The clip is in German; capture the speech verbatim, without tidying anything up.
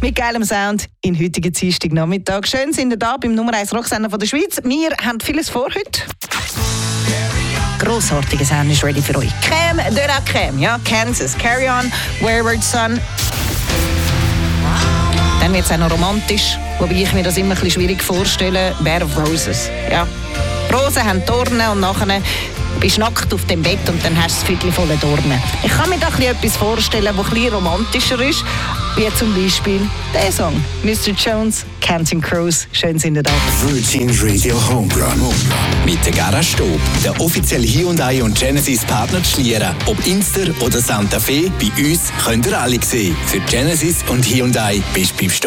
mit geilem Sound in heutigen Dienstagnachmittag. Schön sind ihr da beim Nummer eins Rocksender von der Schweiz. Wir haben vieles vor heute. Grossartiger Sound ist ready für euch. Crème de la Crème, ja, Kansas, Carry On, Wayward Son. Dann wird es auch noch romantisch, wobei ich mir das immer ein bisschen schwierig vorstelle. Bed of Roses, ja. Rosen haben Dornen und nachher bist du nackt auf dem Bett und dann hast du das Viertel voller Dornen. Ich kann mir da etwas vorstellen, das etwas romantischer ist, wie zum Beispiel der Song. Mister Jones, Counting Crows, schön sind ihr da. Virgin Radio Homerun. Mit der Garage Stob, der offizielle Hyundai und Genesis Partner zu Schlieren. Ob Inster oder Santa Fe, bei uns könnt ihr alle sehen. Für Genesis und Hyundai bist du beim Stob.